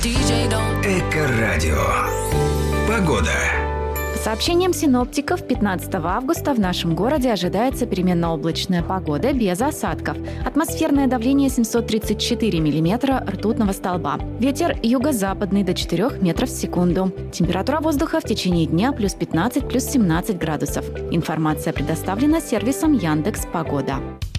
Эко-радио. Погода. По сообщениям синоптиков, 15 августа в нашем городе ожидается переменно-облачная погода без осадков. Атмосферное давление 734 миллиметра ртутного столба. Ветер юго-западный до 4 метров в секунду. Температура воздуха в течение дня плюс 15, плюс 17 градусов. Информация предоставлена сервисом Яндекс.Погода.